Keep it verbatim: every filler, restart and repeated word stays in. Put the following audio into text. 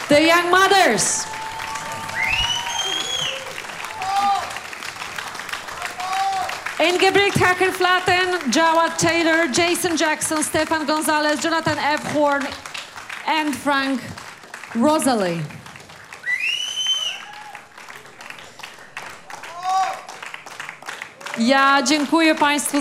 The Young Mothers. Ingebrigt Hacker-Flaten, Jawad Taylor, Jason Jackson, Stefan Gonzalez, Jonathan F. Horn, and Frank Rosalie. Ja dziękuję Państwu